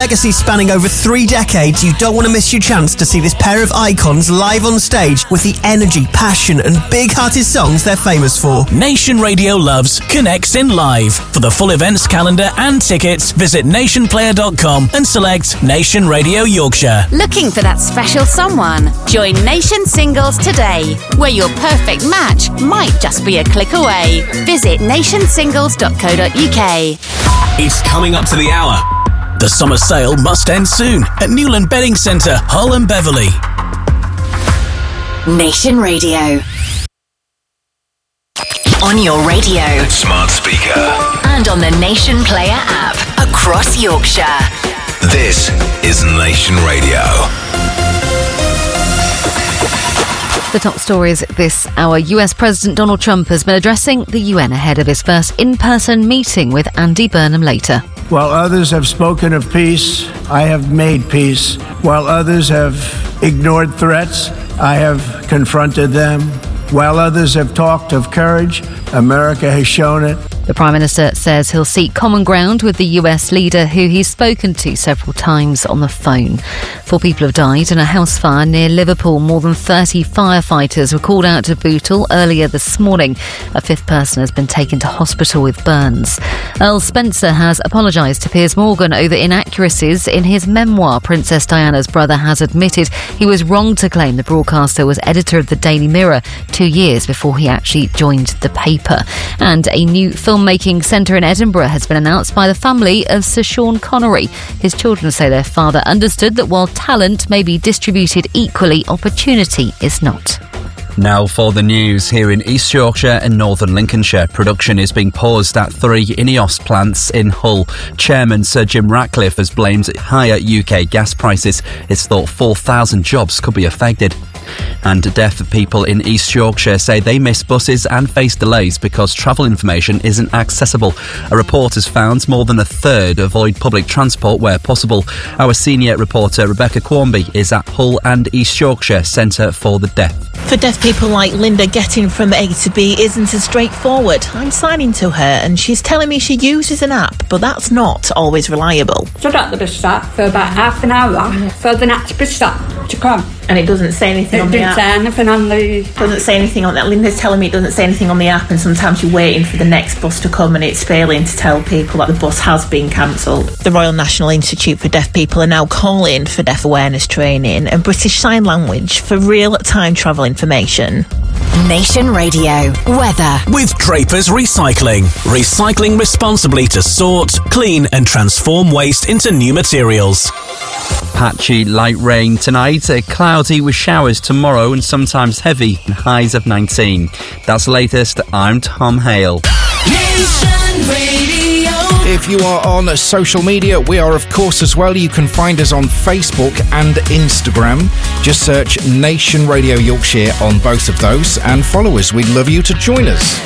legacy spanning over 3 decades, you don't want to miss your chance to see this pair of icons live on stage with the energy, passion and big-hearted songs they're famous for. Nation Radio loves Connects in Live. For the full events calendar and tickets, visit nationplayer.com and select Nation Radio Yorkshire. Looking for that special someone? Join Nation Singles today, where your perfect match might just be a click away. Visit nationsingles.co.uk. It's coming up to the hour. The summer sale must end soon at Newland Bedding Centre, Hull and Beverley. Nation Radio. On your radio, smart speaker, and on the Nation Player app across Yorkshire. This is Nation Radio. The top stories this hour. US President Donald Trump has been addressing the UN ahead of his first in-person meeting with Andy Burnham later. While others have spoken of peace, I have made peace. While others have ignored threats, I have confronted them. While others have talked of courage, America has shown it. The Prime Minister says he'll seek common ground with the US leader, who he's spoken to several times on the phone. 4 people have died in a house fire near Liverpool. More than 30 firefighters were called out to Bootle earlier this morning. A 5th person has been taken to hospital with burns. Earl Spencer has apologised to Piers Morgan over inaccuracies in his memoir. Princess Diana's brother has admitted he was wrong to claim the broadcaster was editor of the Daily Mirror 2 years before he actually joined the paper. And a new filmmaking centre in Edinburgh has been announced by the family of Sir Sean Connery. His children say their father understood that while talent may be distributed equally, opportunity is not. Now for the news. Here in East Yorkshire and Northern Lincolnshire, production is being paused at 3 INEOS plants in Hull. Chairman Sir Jim Ratcliffe has blamed higher UK gas prices. It's thought 4,000 jobs could be affected. And deaf people in East Yorkshire say they miss buses and face delays because travel information isn't accessible. A report has found more than a third avoid public transport where possible. Our senior reporter Rebecca Quarmby is at Hull and East Yorkshire Centre for the Deaf. For deaf people like Linda, getting from A to B isn't as straightforward. I'm signing to her and she's telling me she uses an app, but that's not always reliable. Stood at the bus stop for about half an hour for the next bus stop to come. And it doesn't say anything on the app. It doesn't say anything on the... Doesn't say anything on that. Linda's telling me it doesn't say anything on the app, and sometimes you're waiting for the next bus to come and it's failing to tell people that the bus has been cancelled. The Royal National Institute for Deaf People are now calling for deaf awareness training and British Sign Language for real-time travel information. Nation Radio weather with Draper's Recycling. Recycling responsibly to sort, clean and transform waste into new materials. Patchy light rain tonight, cloudy with showers tomorrow and sometimes heavy, and highs of 19. That's the latest. I'm Tom Hale. Nation Radio. If you are on social media, we are of course as well. You can find us on Facebook and Instagram. Just search Nation Radio Yorkshire on both of those and follow us. We'd love you to join us.